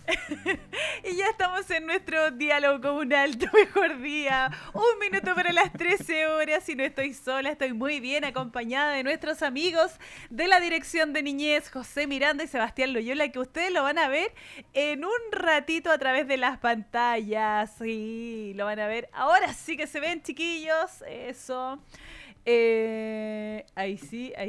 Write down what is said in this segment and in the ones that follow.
Y ya estamos en nuestro diálogo comunal, tu mejor día. 1 minuto para las 13 horas y no estoy sola, estoy muy bien acompañada de nuestros amigos de la Dirección de Niñez, José Miranda y Sebastián Loyola, que ustedes lo van a ver en un ratito a través de las pantallas. Sí, lo van a ver. Ahora sí que se ven, chiquillos. Eso. Ahí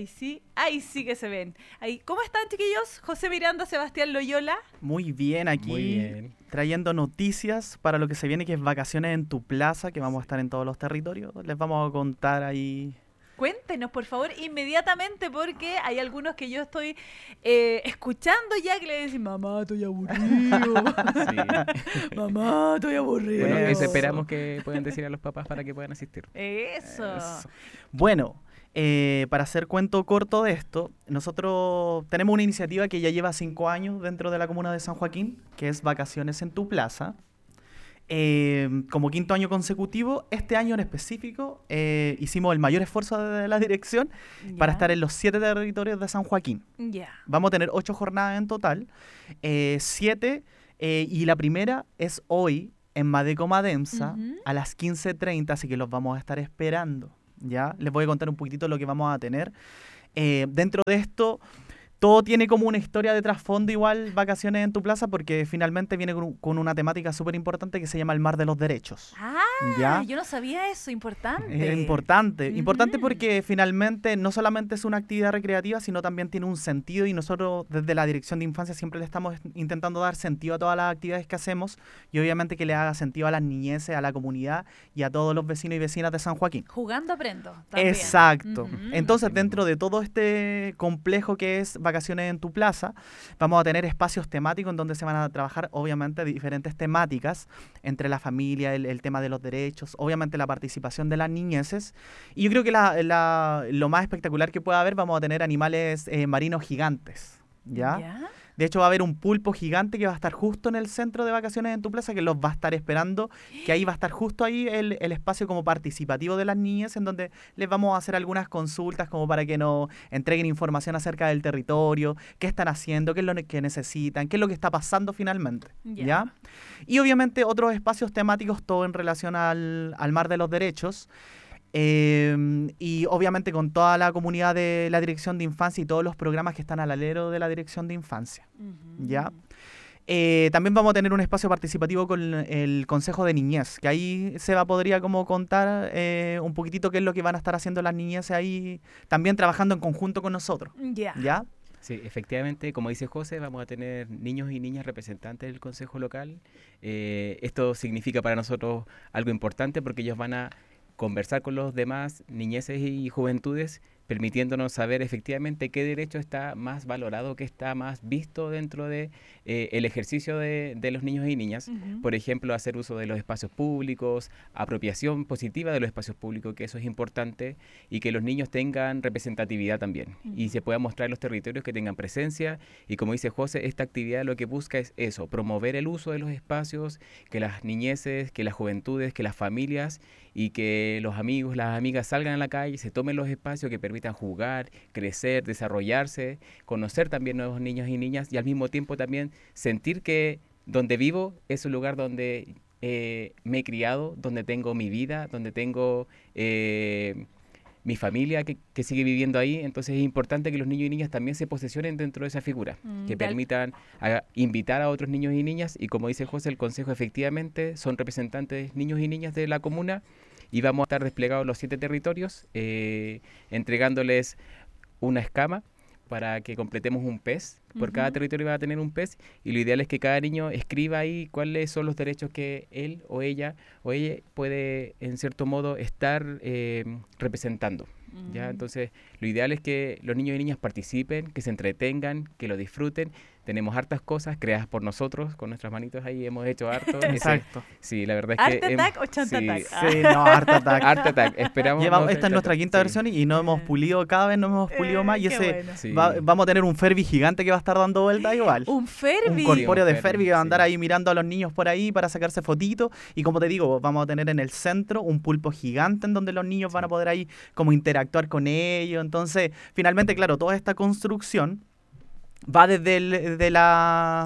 sí que se ven. Ahí, ¿cómo están, chiquillos? José Miranda, Sebastián Loyola. Muy bien, aquí Muy bien. trayendo noticias para lo que se viene, que es Vacaciones en tu Plaza, que vamos a estar en todos los territorios. Les vamos a contar ahí. Cuéntenos, por favor, inmediatamente, porque hay algunos que yo estoy escuchando ya que le dicen, mamá, estoy aburrido. Sí. Mamá, estoy aburrido. Bueno, eso Eso. esperamos que puedan decir a los papás para que puedan asistir. Eso. Eso. Bueno, para hacer cuento corto de esto, nosotros tenemos una iniciativa que ya lleva 5 años dentro de la comuna de San Joaquín, que es Vacaciones en tu Plaza. Como 5.º año consecutivo, este año en específico hicimos el mayor esfuerzo de la dirección para estar en los 7 territorios de San Joaquín. Ya. Vamos a tener 8 jornadas en total, 7, y la primera es hoy en Madeco Mademsa a las 15:30, así que los vamos a estar esperando. ¿Ya? Les voy a contar un poquitito lo que vamos a tener. Dentro de esto, todo tiene como una historia de trasfondo igual, Vacaciones en tu Plaza, porque finalmente viene con una temática súper importante que se llama el Mar de los Derechos. Ah, ¿Ya? yo no sabía eso, importante. Es importante, importante Ujú. porque finalmente no solamente es una actividad recreativa, sino también tiene un sentido y nosotros desde la Dirección de Infancia siempre le estamos intentando dar sentido a todas las actividades que hacemos y obviamente que le haga sentido a las niñeces, a la comunidad y a todos los vecinos y vecinas de San Joaquín. Jugando aprendo. También. Exacto. Ujú. Entonces, Así dentro mismo. de todo este complejo que es Vacaciones en tu Plaza, vamos a tener espacios temáticos en donde se van a trabajar, obviamente, diferentes temáticas entre la familia, el tema de los derechos, obviamente la participación de las niñeces. Y yo creo que lo más espectacular que pueda haber, vamos a tener animales marinos gigantes. ¿Ya? De hecho, va a haber un pulpo gigante que va a estar justo en el centro de Vacaciones en tu Plaza, que los va a estar esperando, que ahí va a estar justo ahí el espacio como participativo de las niñas, en donde les vamos a hacer algunas consultas como para que nos entreguen información acerca del territorio, qué están haciendo, qué es lo que necesitan, qué es lo que está pasando finalmente. ¿Ya? Y obviamente otros espacios temáticos, todo en relación al Mar de los Derechos. Y obviamente con toda la comunidad de la Dirección de Infancia y todos los programas que están al alero de la Dirección de Infancia. Ujú. ¿Ya? También vamos a tener un espacio participativo con el Consejo de Niñez, que ahí podría como contar un poquitito qué es lo que van a estar haciendo las niñeces ahí, también trabajando en conjunto con nosotros. Ya. ¿Ya? Sí, efectivamente, como dice José, vamos a tener niños y niñas representantes del Consejo Local. Esto significa para nosotros algo importante porque ellos van a conversar con los demás niñeces y juventudes, permitiéndonos saber efectivamente qué derecho está más valorado, qué está más visto dentro de el ejercicio de los niños y niñas. Ujú. Por ejemplo, hacer uso de los espacios públicos, apropiación positiva de los espacios públicos, que eso es importante, y que los niños tengan representatividad también, y Ujú. se pueda mostrar en los territorios que tengan presencia. Y como dice José, esta actividad lo que busca es eso, promover el uso de los espacios, que las niñeces, que las juventudes, que las familias y que los amigos, las amigas salgan a la calle, se tomen los espacios que permitan jugar, crecer, desarrollarse, conocer también nuevos niños y niñas y al mismo tiempo también sentir que donde vivo es un lugar donde me he criado, donde tengo mi vida, donde tengo mi familia que sigue viviendo ahí. Entonces es importante que los niños y niñas también se posesionen dentro de esa figura, que permitan invitar a otros niños y niñas. Y como dice José, el Consejo efectivamente son representantes niños y niñas de la comuna y vamos a estar desplegados en los 7 territorios, entregándoles una escama para que completemos un pez. Por cada territorio va a tener un pez y lo ideal es que cada niño escriba ahí cuáles son los derechos que él o ella puede en cierto modo estar representando. ¿Ya? Entonces lo ideal es que los niños y niñas participen, que se entretengan, que lo disfruten. Tenemos hartas cosas creadas por nosotros, con nuestras manitos ahí hemos hecho harto. Exacto. Sí, la verdad es ¿Art que... Attack o Chant Attack? Sí, no, Art Attack. Art Attack, esperamos... Esta es nuestra quinta versión y no hemos pulido, cada vez no hemos pulido más. Y qué ese bueno. Sí. vamos a tener un Furby gigante que va a estar dando vueltas igual. Un Un Furby. corpóreo de Sí, un Furby Furby, que va a andar sí. ahí mirando a los niños por ahí para sacarse fotitos. Y como te digo, vamos a tener en el centro un pulpo gigante en donde los niños van a poder ahí como interactuar con ellos. Entonces, finalmente, claro, toda esta construcción va desde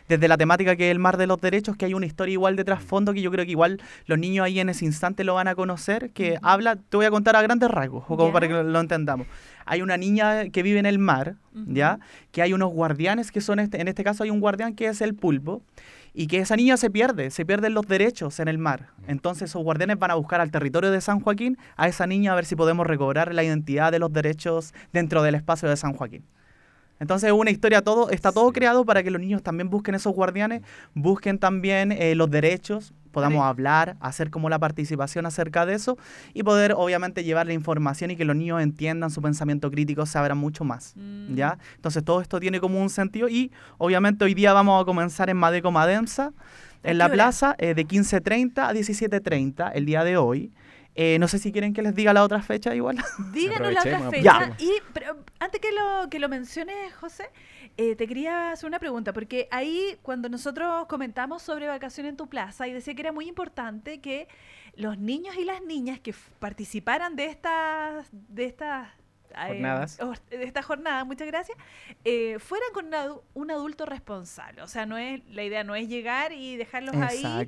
desde la temática que es el Mar de los Derechos, que hay una historia igual de trasfondo que yo creo que igual los niños ahí en ese instante lo van a conocer, que habla, te voy a contar a grandes rasgos, o como ¿Ya? para que lo entendamos. Hay una niña que vive en el mar, ¿ya? Que hay unos guardianes que son, en este caso hay un guardián que es el pulpo, y que esa niña se pierden los derechos en el mar. Entonces esos guardianes van a buscar al territorio de San Joaquín a esa niña a ver si podemos recobrar la identidad de los derechos dentro del espacio de San Joaquín. Entonces es una historia, está todo creado para que los niños también busquen esos guardianes, busquen también los derechos, podamos hablar, hacer como la participación acerca de eso y poder obviamente llevar la información y que los niños entiendan su pensamiento crítico, se abran mucho más, ¿ya? Entonces todo esto tiene como un sentido y obviamente hoy día vamos a comenzar en Madeco Madensa, en la plaza, de 15:30 a 17:30 el día de hoy. No sé si quieren que les diga la otra fecha igual. Díganos la otra Aprovechemos, fecha. Pero antes que lo menciones, José, te quería hacer una pregunta, porque ahí cuando nosotros comentamos sobre Vacaciones en tu Plaza, y decía que era muy importante que los niños y las niñas que participaran de estas jornadas. De esta jornada, muchas gracias, fueran con un adulto responsable. O sea, la idea no es llegar y dejarlos ahí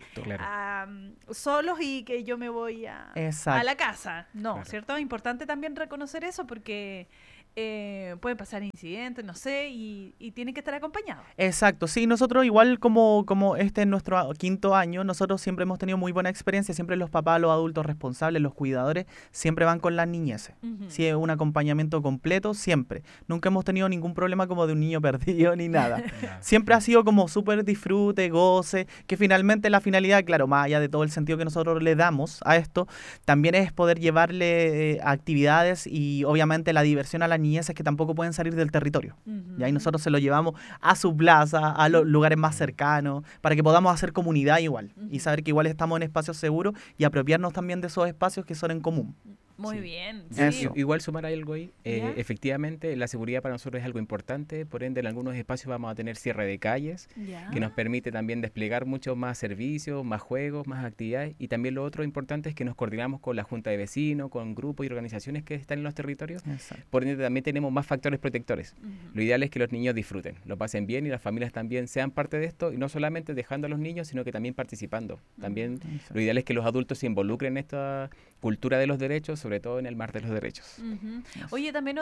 solos y que yo me voy a la casa. No, Claro. ¿cierto? Es importante también reconocer eso porque pueden pasar incidentes, no sé, y tienen que estar acompañados. Exacto, sí, nosotros igual como este es nuestro 5º año, nosotros siempre hemos tenido muy buena experiencia, siempre los papás, los adultos responsables, los cuidadores, siempre van con las niñeces. Sí, es un acompañamiento completo, siempre. Nunca hemos tenido ningún problema como de un niño perdido ni nada. Siempre ha sido como súper disfrute, goce, que finalmente la finalidad, claro, más allá de todo el sentido que nosotros le damos a esto, también es poder llevarle actividades y obviamente la diversión a las niñeces que tampoco pueden salir del territorio. Y ahí nosotros se lo llevamos a su plaza, a los lugares más cercanos, para que podamos hacer comunidad igual y saber que igual estamos en espacios seguros y apropiarnos también de esos espacios que son en común. Muy bien. Eso. Igual sumar algo ahí. ¿Ya? Efectivamente, la seguridad para nosotros es algo importante, por ende en algunos espacios vamos a tener cierre de calles, Ya. que nos permite también desplegar muchos más servicios, más juegos, más actividades, y también lo otro importante es que nos coordinamos con la Junta de Vecinos, con grupos y organizaciones que están en los territorios, Exacto. por ende también tenemos más factores protectores. Lo ideal es que los niños disfruten, lo pasen bien y las familias también sean parte de esto, y no solamente dejando a los niños, sino que también participando. También lo ideal es que los adultos se involucren en esta cultura de los derechos, sobre todo en el Mar de los Derechos. Oye, también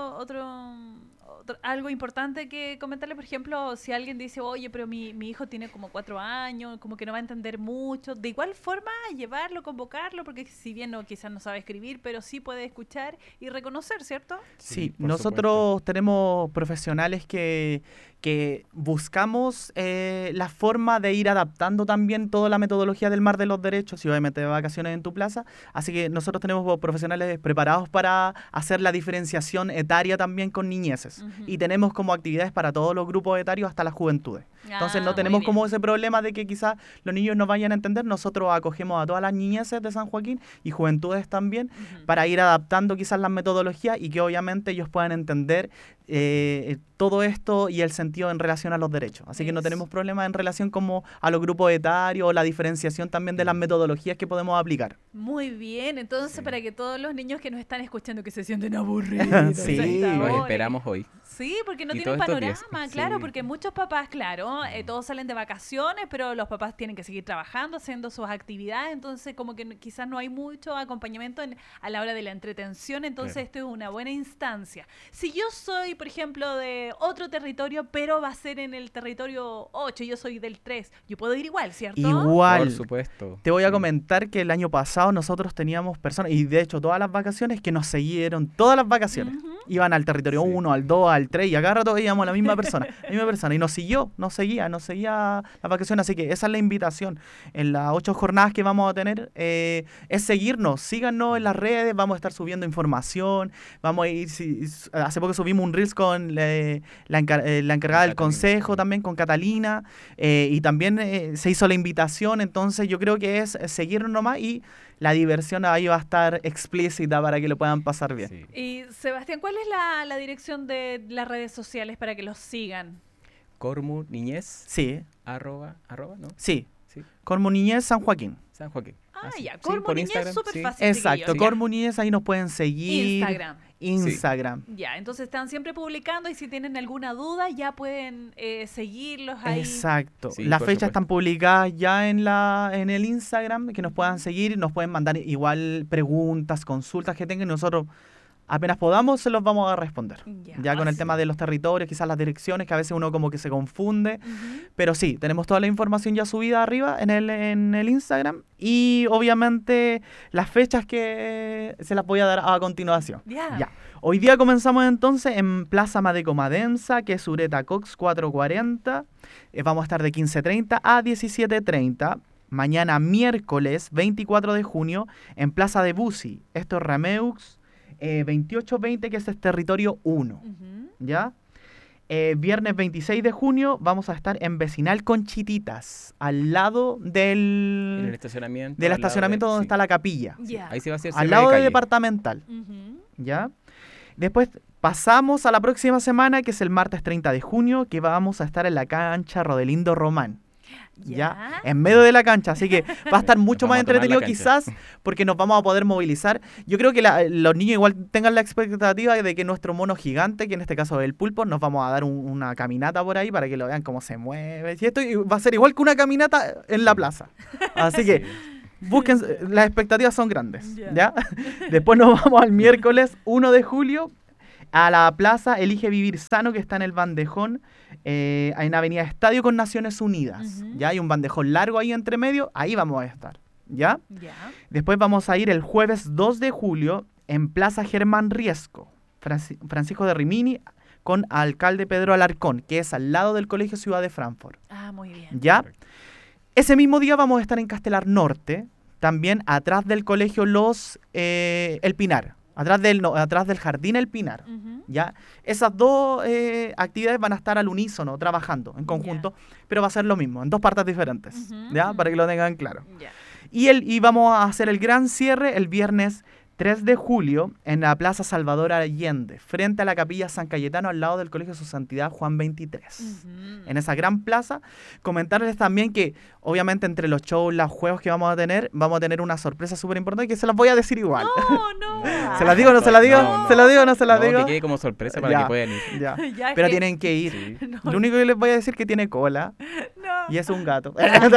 algo importante que comentarle, por ejemplo, si alguien dice, oye, pero mi hijo tiene como 4 años, como que no va a entender mucho, de igual forma llevarlo, convocarlo, porque si bien quizás no sabe escribir, pero sí puede escuchar y reconocer, ¿cierto? Sí, por nosotros tenemos profesionales que buscamos la forma de ir adaptando también toda la metodología del Mar de los Derechos y obviamente de Vacaciones en tu Plaza, así que nosotros tenemos profesionales preparados para hacer la diferenciación etaria también con niñeces y tenemos como actividades para todos los grupos etarios hasta las juventudes. Entonces no tenemos como ese problema de que quizás los niños no vayan a entender, nosotros acogemos a todas las niñeces de San Joaquín y juventudes también para ir adaptando quizás las metodologías y que obviamente ellos puedan entender todo esto y el sentido en relación a los derechos. Así que no tenemos problemas en relación como a los grupos etarios o la diferenciación también de las metodologías que podemos aplicar. Muy bien, entonces para que todos los niños que nos están escuchando que se sienten aburridos. Sí. a esta Los hora, esperamos hoy. Sí, porque no Y tienen todos estos días. panorama, claro, Sí. porque muchos papás, claro, todos salen de vacaciones, pero los papás tienen que seguir trabajando, haciendo sus actividades, entonces como que quizás no hay mucho acompañamiento a la hora de la entretención, entonces Claro. esto es una buena instancia. Si yo soy, por ejemplo, de otro territorio, pero va a ser en el territorio 8, yo soy del 3, yo puedo ir igual, ¿cierto? Igual. Por supuesto. Te voy a Sí. comentar que el año pasado nosotros teníamos personas, y de hecho todas las vacaciones, que nos siguieron todas las vacaciones. Iban al territorio Sí. 1, al 2, al 3, y acá rato veíamos a la misma persona, y nos seguía las vacaciones, así que esa es la invitación. En las 8 jornadas que vamos a tener, es seguirnos, síganos en las redes, vamos a estar subiendo información, vamos a ir, hace poco subimos un Reels con la encargada del Catalina, consejo, sí. también con Catalina, y también se hizo la invitación, entonces yo creo que es seguirnos nomás y la diversión ahí va a estar explícita para que lo puedan pasar bien. Sí. Y Sebastián, ¿cuál es la dirección de las redes sociales para que los sigan? Cormu Niñez, Sí, arroba, ¿no? sí. Sí. Cormu Niñez San Joaquín. San Joaquín. Así. ya, Sí, Cormu por Niñez, Instagram, súper sí. fácil. Exacto, chiquillos, ya. Cormu Niñez, ahí nos pueden seguir. Instagram. Instagram. Ya, entonces están siempre publicando y si tienen alguna duda ya pueden seguirlos ahí. Exacto. Sí, Las por fechas supuesto. están publicadas ya en el Instagram, que nos puedan seguir, nos pueden mandar igual preguntas, consultas que tengan, y nosotros apenas podamos se los vamos a responder. Ya con el sí. tema de los territorios, quizás las direcciones, que a veces uno como que se confunde, Ujú. pero sí, tenemos toda la información ya subida arriba en el Instagram, y obviamente las fechas que se las voy a dar a continuación. Ya. Ya. Hoy día comenzamos entonces en Plaza Madeco Madensa, que es Ureta Cox 440. Vamos a estar de 15:30 a 17:30. Mañana miércoles 24 de junio en Plaza de Busi. Esto es Rameux 2820, que es el territorio 1. Ujú. ¿Ya? Viernes 26 de junio vamos a estar en Vecinal Conchititas, al lado En el del estacionamiento. del al lado estacionamiento donde sí. está la capilla. Ya. Ahí se va a hacer Al cierre lado de de calle. departamental. Ujú. ¿Ya? Después pasamos a la próxima semana, que es el martes 30 de junio, que vamos a estar en la cancha Rodelindo Román. ¿Ya? En medio de la cancha, así que va a estar mucho Nos más vamos a tomar la entretenido cancha. quizás, porque nos vamos a poder movilizar. Yo creo que los niños igual tengan la expectativa de que nuestro mono gigante, que en este caso es el pulpo, nos vamos a dar una caminata por ahí para que lo vean cómo se mueve. Y esto va a ser igual que una caminata en la plaza. Así que busquen, las expectativas son grandes. Ya. ¿Ya? Después nos vamos al miércoles 1 de julio a la plaza Elige Vivir Sano, que está en el bandejón, en Avenida Estadio con Naciones Unidas. Ujú. Ya hay un bandejón largo ahí entre medio, ahí vamos a estar. ¿Ya? Ya. Después vamos a ir el jueves 2 de julio en Plaza Germán Riesco, Francisco de Rimini, con alcalde Pedro Alarcón, que es al lado del Colegio Ciudad de Frankfurt. Ah, muy bien. ¿Ya? Correcto. Ese mismo día vamos a estar en Castelar Norte, también atrás del Colegio El Pinar, atrás del Jardín El Pinar. Ujú. ¿Ya? Esas dos actividades van a estar al unísono, trabajando en conjunto, pero va a ser lo mismo, en dos partes diferentes, Ujú, ¿ya? ujú. Para que lo tengan claro. Ya. Y vamos a hacer el gran cierre el viernes 3 de julio en la Plaza Salvador Allende, frente a la Capilla San Cayetano, al lado del Colegio Su Santidad Juan 23. Ujú. En esa gran plaza, comentarles también que obviamente entre los shows, los juegos que vamos a tener una sorpresa súper importante que se las voy a decir igual. No, no. ¿Se las digo o no se las digo? No, ¿Se las digo o no se las No, digo? que quede como sorpresa para Ya. que puedan ir. Ya. Ya Pero que- tienen que ir. Sí. No, Lo único que les voy a decir es que tiene cola no. y es un gato.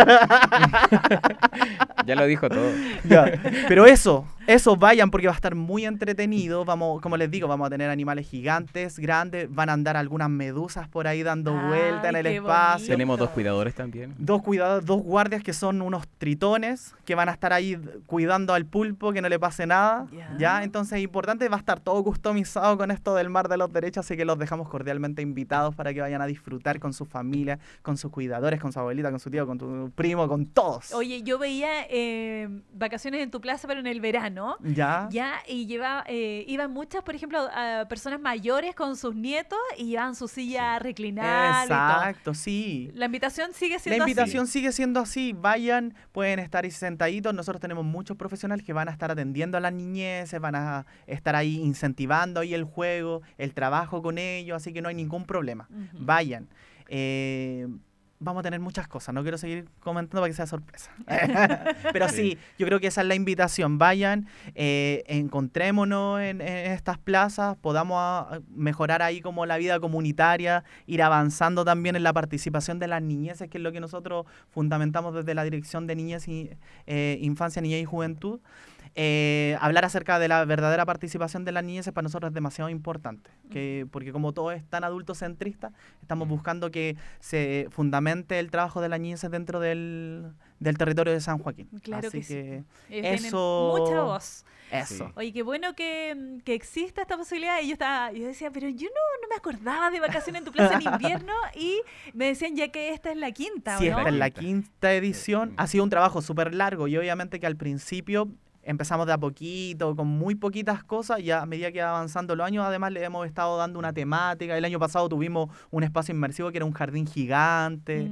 Ya lo dijo todo. Ya. Pero eso, vayan porque va a estar muy entretenido. Vamos, como les digo, vamos a tener animales gigantes, grandes, van a andar algunas medusas por ahí dando Ay, vuelta en el qué espacio. bonito. Tenemos dos cuidadores también. Dos guardias que son unos tritones que van a estar ahí cuidando al pulpo que no le pase nada. Ya. Ya, entonces es importante, va a estar todo customizado con esto del Mar de los Derechos, así que los dejamos cordialmente invitados para que vayan a disfrutar con su familia, con sus cuidadores, con su abuelita, con su tío, con tu primo, con todos. Oye, yo veía Vacaciones en tu Plaza, pero en el verano. Ya. Ya, y iban muchas, por ejemplo, personas mayores con sus nietos y llevaban su silla reclinada. Exacto, sí. La invitación sigue La siendo invitación sigue siendo así, vayan, pueden estar ahí sentaditos, nosotros tenemos muchos profesionales que van a estar atendiendo a las niñeces, van a estar ahí incentivando ahí el juego, el trabajo con ellos, así que no hay ningún problema. así. Ujú. Vayan. Vamos a tener muchas cosas, no quiero seguir comentando para que sea sorpresa. Pero sí, yo creo que esa es la invitación. Vayan, encontrémonos en estas plazas, podamos mejorar ahí como la vida comunitaria, ir avanzando también en la participación de las niñeces, que es lo que nosotros fundamentamos desde la Dirección de Niñez y Infancia, Niñez y Juventud. Hablar acerca de la verdadera participación de las niñeces para nosotros es demasiado importante, porque como todo es tan adultocentrista, estamos buscando que se fundamente el trabajo de las niñeces dentro del territorio de San Joaquín. Claro Así que sí. que Tienen eso- mucha voz. eso. Sí. Oye, qué bueno que exista esta posibilidad. Y yo decía, pero yo no me acordaba de Vacaciones en tu Plaza en invierno. Y me decían ya que esta es la quinta, ¿o Sí, no? esta es la quinta edición. Ha sido un trabajo súper largo y obviamente que al principio empezamos de a poquito, con muy poquitas cosas, y a medida que va avanzando los años, además le hemos estado dando una temática. El año pasado tuvimos un espacio inmersivo que era un jardín gigante.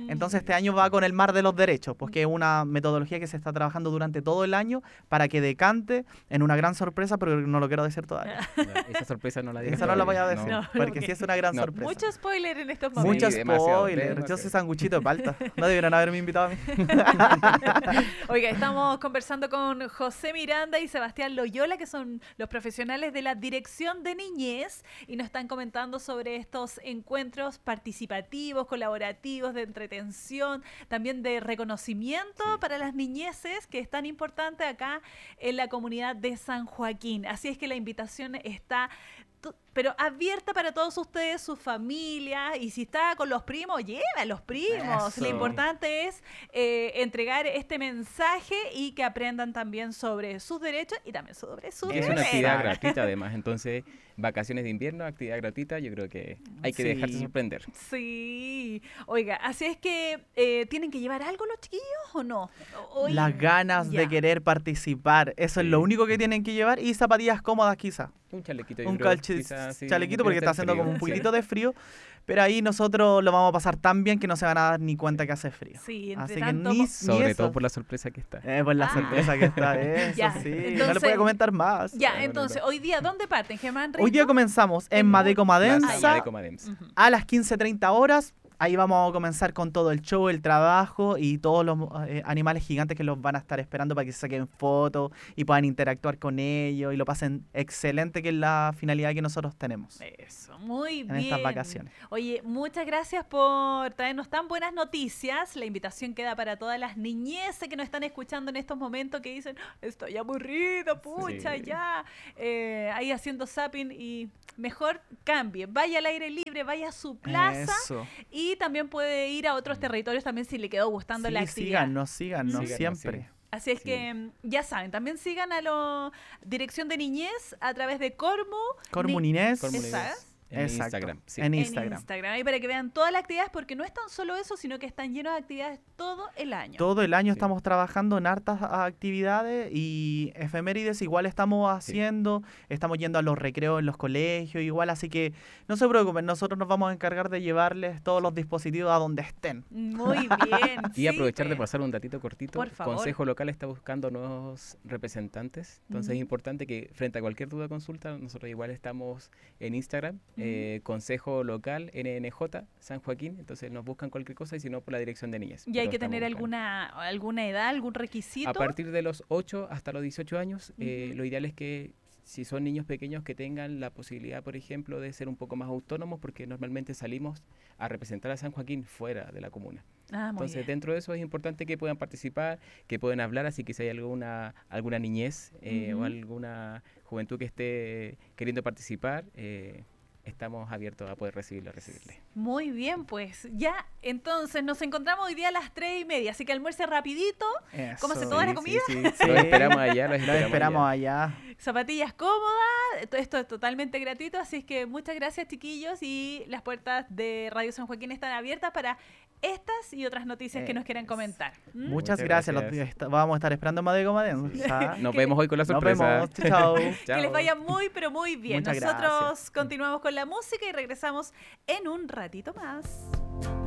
Entonces este año va con el mar de los derechos, pues que es una metodología que se está trabajando durante todo el año para que decante en una gran sorpresa, pero no lo quiero decir todavía. Ya, esa sorpresa no la digas Esa no la voy a todavía, decir, No, porque porque- sí es una gran No. sorpresa. Mucho spoiler en estos Sí, momentos. Muchos demasiado, spoilers. Yo demasiado. soy sanguchito de palta. No debieron haberme invitado a mí. Oiga, estamos conversando con José Miranda y Sebastián Loyola, que son los profesionales de la Dirección de Niñez, y nos están comentando sobre estos encuentros participativos, colaborativos, de entretención, también de reconocimiento para las niñeces, que es tan importante acá en la comunidad de San Joaquín. Así es que la invitación está pero abierta para todos ustedes, sus familias, y si está con los primos, lleva a los primos. Eso. Lo importante es entregar este mensaje y que aprendan también sobre sus derechos y también sobre sus Es una deberes. actividad gratuita además, entonces vacaciones de invierno, actividad gratuita, yo creo que hay que Sí. dejarse sorprender. Sí, oiga, así es que ¿tienen que llevar algo los chiquillos o no? Hoy- Las ganas ya. de querer participar. Eso es Sí. lo único que tienen que llevar. Y zapatillas cómodas quizá. Un chalequito, yo Un creo, quizás, sí, chalequito no porque quiere está hacer haciendo frío, como un sí. poquitito de frío. Pero ahí nosotros lo vamos a pasar tan bien que no se van a dar ni cuenta que hace frío. Sí, entre Así que tanto ni Sobre eso. todo por la sorpresa que está. Por la Ah. sorpresa que está. Eso Ya, sí. No le entonces- voy a comentar más. Ya, No, entonces, hoy día, ¿dónde parten? ¿Germán Hoy día Rico? comenzamos en En Madeco Plaza Madensa Madeco Madensa. Ujú. a las 15:30 horas. Ahí vamos a comenzar con todo el show, el trabajo y todos los animales gigantes que los van a estar esperando para que se saquen fotos y puedan interactuar con ellos y lo pasen excelente, que es la finalidad que nosotros tenemos Eso, muy en bien. estas vacaciones. Oye, muchas gracias por traernos tan buenas noticias. La invitación queda para todas las niñeces que nos están escuchando en estos momentos que dicen, estoy aburrido, pucha, Sí. ya. Ahí haciendo zapping y mejor cambie. Vaya al aire libre, vaya a su plaza Eso. y también puede ir a otros territorios también si le quedó gustando la Sí, actividad. síganos Síganos, siempre. sí. Así es Sí. que ya saben, también sigan a la Dirección de Niñez a través de Cormu. Cormu Ninés. Cormu ¿Esa? Ninés. En Exacto. Instagram, sí. En En Instagram. Instagram. Ahí para que vean todas las actividades, porque no es tan solo eso, sino que están llenos de actividades todo el año. Todo el año Sí. estamos trabajando en hartas actividades y efemérides igual estamos haciendo, estamos yendo a los recreos en los colegios igual, así que no se preocupen, nosotros nos vamos a encargar de llevarles todos los dispositivos a donde estén. Muy bien. Y aprovechar de pues. pasar un datito cortito. Por favor. Consejo Local está buscando nuevos representantes. Entonces Ujú. es importante que frente a cualquier duda o consulta, nosotros igual estamos en Instagram, Consejo Local NNJ San Joaquín. Entonces nos buscan cualquier cosa y si no por la Dirección de Niñez. ¿Y hay Pero que estamos tener buscando. alguna edad, algún requisito? A partir de los 8 hasta los 18 años, Ujú. lo ideal es que si son niños pequeños que tengan la posibilidad, por ejemplo, de ser un poco más autónomos, porque normalmente salimos a representar a San Joaquín fuera de la comuna. Ah, muy Entonces, bien. dentro de eso es importante que puedan participar, que puedan hablar, así que si hay alguna niñez Ujú. o alguna juventud que esté queriendo participar, estamos abiertos a poder recibirle. Muy bien, pues ya, entonces nos encontramos hoy día a las 3:30, así que almuerce rapidito, ¿Cómo se Eso. toda la comida? Sí, Sí. Los esperamos allá, los Los esperamos allá. allá. zapatillas cómodas, esto es totalmente gratuito, así es que muchas gracias chiquillos y las puertas de Radio San Joaquín están abiertas para estas y otras noticias que nos quieran comentar. ¿Mm? Muchas Muchas gracias. gracias. Vamos a estar esperando en Madeco Madensa. Nos Que- vemos hoy con la Nos sorpresa. vemos. Chao. Que les Chao. vaya muy, pero muy bien. Muchas Nosotros gracias. continuamos con la música y regresamos en un ratito más.